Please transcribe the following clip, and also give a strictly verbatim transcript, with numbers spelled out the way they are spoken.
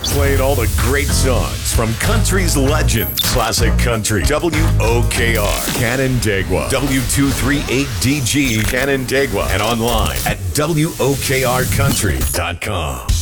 Playing all the great songs from country's legends. Classic Country. W O K R. Canandaigua. W two three eight D G Canandaigua. And online at W O K R country dot com.